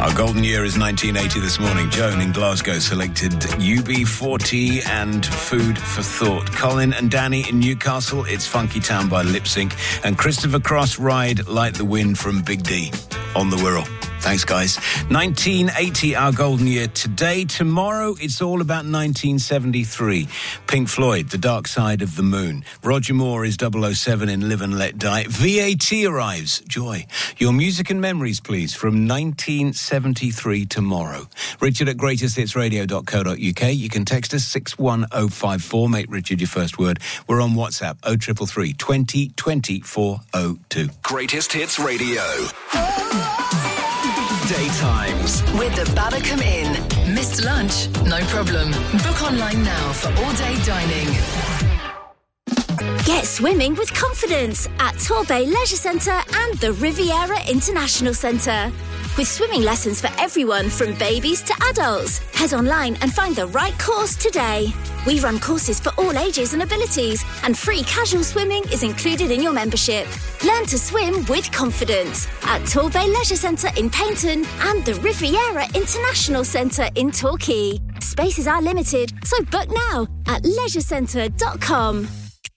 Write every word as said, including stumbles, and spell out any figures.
Our golden year is nineteen eighty this morning. Joan in Glasgow selected U B forty and Food for Thought. Colin and Danny in Newcastle, it's Funky Town by Lip Sync. And Christopher Cross, Ride Like the Wind from Big D on the Wirral. Thanks, guys. nineteen eighty, our golden year today. Tomorrow, it's all about nineteen seventy-three. Pink Floyd, The Dark Side of the Moon. Roger Moore is double oh seven in Live and Let Die. V A T arrives. Joy. Your music and memories, please, from nineteen seventy-three tomorrow. Richard at greatest hits radio dot co dot uk. You can text us six one oh five four. Make Richard your first word. We're on WhatsApp oh three three three, twenty, twenty, four oh two. Greatest Hits Radio. Daytimes. With the Babacom Inn. Missed lunch? No problem. Book online now for all-day dining. Get swimming with confidence at Torbay Leisure Centre and the Riviera International Centre. With swimming lessons for everyone from babies to adults. Head online and find the right course today. We run courses for all ages and abilities, and free casual swimming is included in your membership. Learn to swim with confidence at Torbay Leisure Centre in Paynton and the Riviera International Centre in Torquay. Spaces are limited, so book now at leisure centre dot com.